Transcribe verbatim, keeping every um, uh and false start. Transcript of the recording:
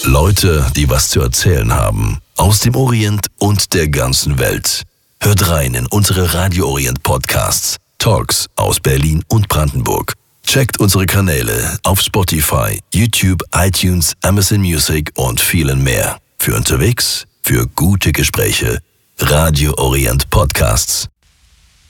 Leute, die was zu erzählen haben. Aus dem Orient und der ganzen Welt. Hört rein in unsere Radio Orient Podcasts. Talks aus Berlin und Brandenburg. Checkt unsere Kanäle auf Spotify, YouTube, iTunes, Amazon Music und vielen mehr. Für unterwegs, für gute Gespräche. Radio Orient Podcasts.